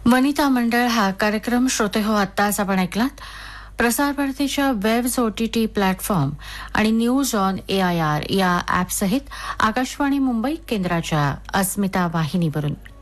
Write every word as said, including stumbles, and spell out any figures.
वनिता मंडळ हा कार्यक्रम श्रोते हो आत्ताच आपण ऐकलात. प्रसार भारतीच्या वेब्स ओटीटी प्लॅटफॉर्म आणि news on A I R या ॲपसहित आकाशवाणी मुंबई केंद्राच्या अस्मिता वाहिनीवरून